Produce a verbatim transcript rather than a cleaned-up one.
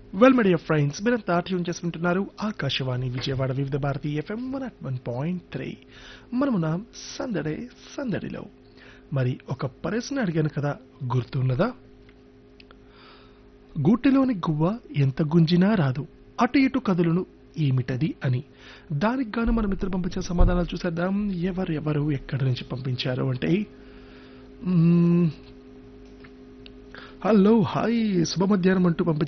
well my dear friends మీరంతా tune చేసుకుంటున్నారు ఆకాశవాణి విజయవాడ వివిధ Bharati FM one at one point three మనమున్న సందడే సందడిలో మరి ఒక ప్రశ్న అడిగాను కదా గుర్తున్నదా గూటిలోని గువ్వ ఎంత గుంజినా రాదు అటు ఇటు కదులును ఏమిటది అని దానికి గాను మన మిత్రులు పంపించిన సమాధానాలు చూసేద్దాం ఎవరు ఎవరు ఎక్కడి నుంచి పంపించారు అంటే మ్మ్, హలో హాయ్ శుభ మధ్యాహ్నం అంటూ పంపించారు